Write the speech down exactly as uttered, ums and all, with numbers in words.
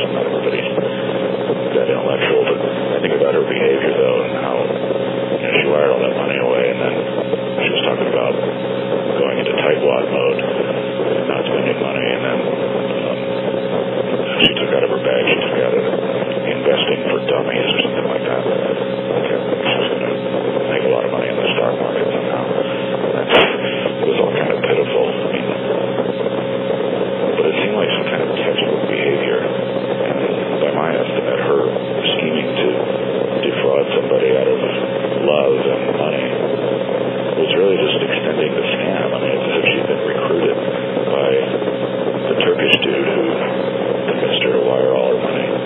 not everybody that intellectual. But I think about her behavior, though, and how, you know, she wired all that money away, and then she was talking about going into tightwad mode and not spending money, and then um, she took out of her bag, she took out of investing for dummies or something like